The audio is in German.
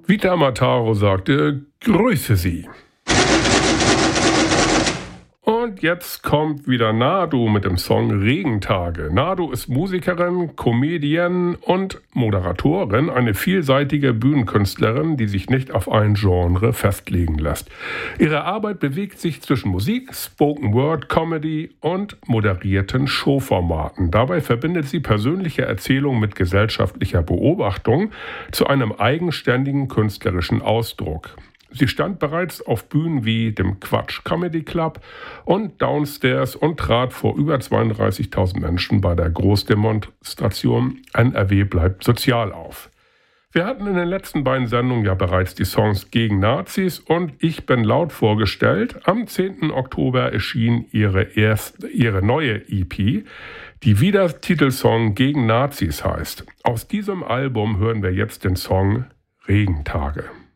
Vita Mataro sagte, grüße Sie. Und jetzt kommt wieder Nadu mit dem Song Regentage. Nadu ist Musikerin, Comedienne und Moderatorin, eine vielseitige Bühnenkünstlerin, die sich nicht auf ein Genre festlegen lässt. Ihre Arbeit bewegt sich zwischen Musik, Spoken Word, Comedy und moderierten Showformaten. Dabei verbindet sie persönliche Erzählung mit gesellschaftlicher Beobachtung zu einem eigenständigen künstlerischen Ausdruck. Sie stand bereits auf Bühnen wie dem Quatsch Comedy Club und Downstairs und trat vor über 32.000 Menschen bei der Großdemonstration NRW bleibt sozial auf. Wir hatten in den letzten beiden Sendungen ja bereits die Songs gegen Nazis und Ich bin laut vorgestellt. Am 10. Oktober erschien ihre neue EP, die wie der Titelsong gegen Nazis heißt. Aus diesem Album hören wir jetzt den Song Regentage.